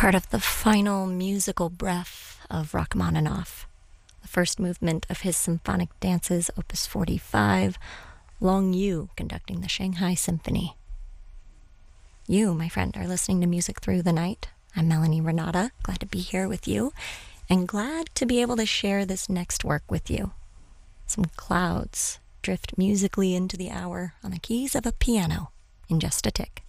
part of the final musical breath of Rachmaninoff, the first movement of his symphonic dances, Opus 45, Long Yu conducting the Shanghai Symphony. You, my friend, are listening to Music Through the Night. I'm Melanie Renata, glad to be here with you, and glad to be able to share this next work with you. Some clouds drift musically into the hour on the keys of a piano in just a tick.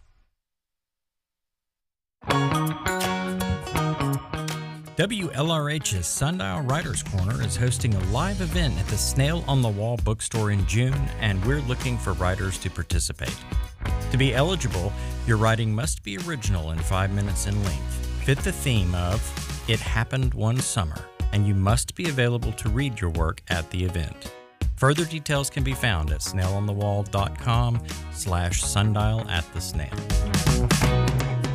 WLRH's Sundial Writers Corner is hosting a live event at the Snail on the Wall bookstore in June, and we're looking for writers to participate. To be eligible, your writing must be original and 5 minutes in length, fit the theme of It Happened One Summer, and you must be available to read your work at the event. Further details can be found at snailonthewall.com/sundial@the-snail.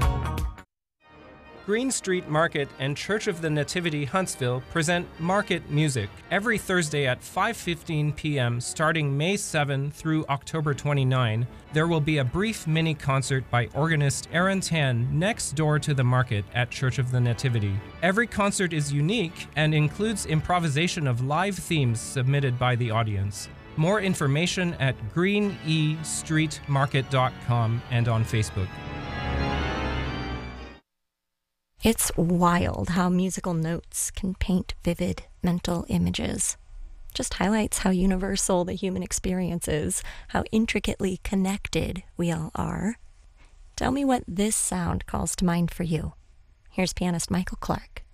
Green Street Market and Church of the Nativity Huntsville present Market Music every Thursday at 5:15 p.m. starting May 7 through October 29. There will be a brief mini concert by organist Aaron Tan next door to the market at Church of the Nativity. Every concert is unique and includes improvisation of live themes submitted by the audience. More information at greenestreetmarket.com and on Facebook. It's wild how musical notes can paint vivid mental images. Just highlights how universal the human experience is, how intricately connected we all are. Tell me what this sound calls to mind for you. Here's pianist Michael Clark.